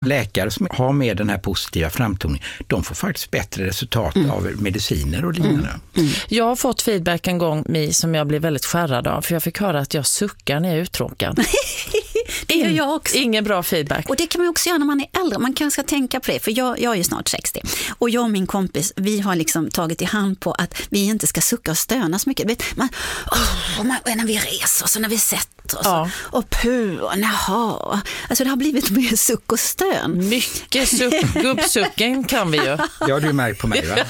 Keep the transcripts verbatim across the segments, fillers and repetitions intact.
läkare som har med den här positiva framtoningen, de får faktiskt bättre resultat mm. av mediciner och liknande. Mm. Mm. Jag har fått feedback en gång, Mi, som jag blev väldigt skärrad av, för jag fick höra att jag suckar när jag är uttråkad. Det gör jag också. Ingen bra feedback. Och det kan man också göra när man är äldre. Man kanske ska tänka på det, för jag, jag är ju snart sextio. Och jag och min kompis, vi har liksom tagit i hand på att vi inte ska sucka och stöna så mycket. Man, oh, man, när vi reser och så när vi sätter oss ja. och puh, naha. Alltså det har blivit mer suck och stön. Mycket suck, gubbsucken kan vi ju. Det har du märkt på mig, va?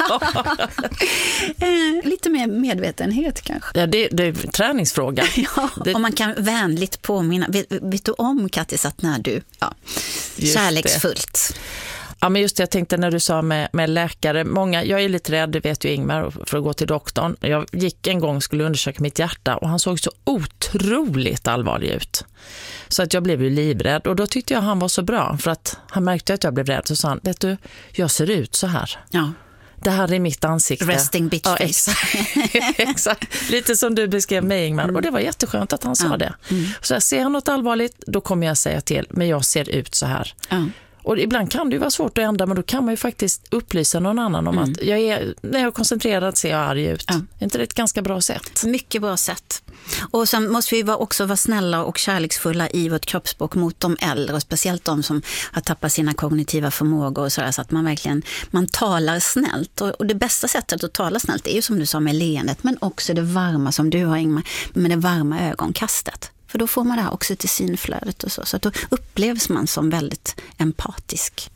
eh, lite mer medvetenhet kanske. Ja, det, det är en träningsfråga. Ja, det... och man kan vänligt påminna. Vet, vet du om, Kattis, att när du, ja, kärleksfullt. Det. Ja, men just det, jag tänkte när du sa med, med läkare, många, jag är lite rädd, det vet ju Ingmar, för att gå till doktorn. Jag gick en gång och skulle undersöka mitt hjärta och han såg så otroligt allvarlig ut. Så att jag blev ju livrädd och då tyckte jag han var så bra, för att han märkte att jag blev rädd, så sa han, vet du, jag ser ut så här. Ja. Det här är mitt ansikte. Resting bitch ja, face. Exakt. exakt. Lite som du beskrev mig, Ingmar. Mm. Och det var jätteskönt att han sa ja. det. Mm. Så jag ser något allvarligt, då kommer jag säga till. Men jag ser ut så här. Ja. Och ibland kan det ju vara svårt att ändra, men då kan man ju faktiskt upplysa någon annan om mm. att jag är, när jag är koncentrerad ser jag arg ut. Ja. Är inte det ett ganska bra sätt? Mycket bra sätt. Och sen måste vi också vara snälla och kärleksfulla i vårt kroppsspråk mot de äldre, och speciellt de som har tappat sina kognitiva förmågor och sådär, så att man verkligen, man talar snällt. Och, och det bästa sättet att tala snällt är ju som du sa med leendet, men också det varma som du har, Ingmar, med det varma ögonkastet. För då får man det här också till synflödet och så. Så att då upplevs man som väldigt empatisk.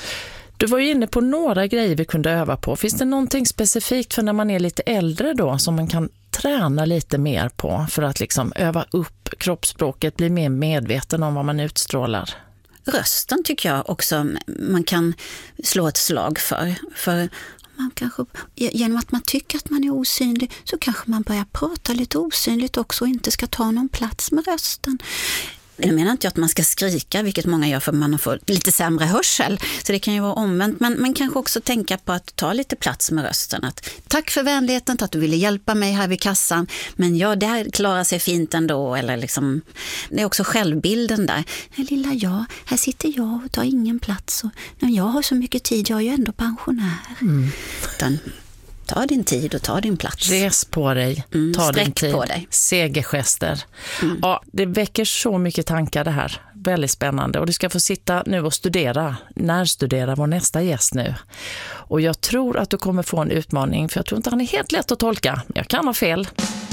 Du var ju inne på några grejer vi kunde öva på. Finns det någonting specifikt för när man är lite äldre då som man kan träna lite mer på för att liksom öva upp kroppsspråket, bli mer medveten om vad man utstrålar? Rösten tycker jag också man kan slå ett slag för. För man kanske, genom att man tycker att man är osynlig, så kanske man börjar prata lite osynligt också och inte ska ta någon plats med rösten. Jag menar inte att man ska skrika, vilket många gör för man får lite sämre hörsel. Så det kan ju vara omvänt. Men man kanske också tänka på att ta lite plats med rösten. Att, tack för vänligheten, att du ville hjälpa mig här vid kassan. Men ja, det här klarar sig fint ändå. Eller liksom, det är också självbilden där. Lilla jag, här sitter jag och tar ingen plats. Och, jag har så mycket tid, jag är ju ändå pensionär. Mm. Utan, ta din tid och ta din plats. Res på dig, mm, ta din tid. På dig. Segergester. Mm. Ja, det väcker så mycket tankar det här. Väldigt spännande. Och du ska få sitta nu och studera, närstudera vår nästa gäst nu. Och jag tror att du kommer få en utmaning, för jag tror inte han är helt lätt att tolka. Jag kan ha fel.